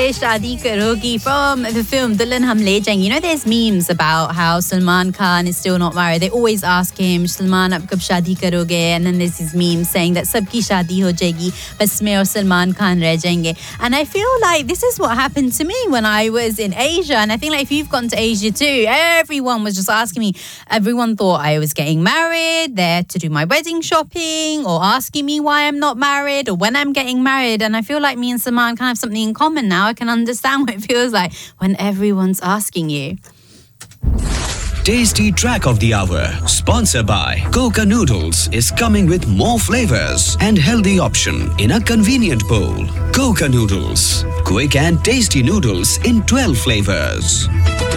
शादी करोगी from the film Dulhan Hum Le Jayenge. You know, there's memes about how Salman Khan is still not married. They always ask him, Salman, ab kab shaadi karoge? And then there's these memes saying that sabki shaadi ho jayegi, bas main aur Salman Khan reh jayenge. And I feel like this is what happened to me when I was in Asia. And I think like if you've gone to Asia too, everyone was just asking me. Everyone thought I was getting married, there to do my wedding shopping, or asking me why I'm not married, or when I'm getting married. And I feel like me and Salman kind of have something in common now. I can understand what it feels like when everyone's asking you. Tasty Track of the Hour, sponsored by Coca Noodles, is coming with more flavors and healthy option in a convenient bowl. Coca Noodles, quick and tasty noodles in 12 flavors.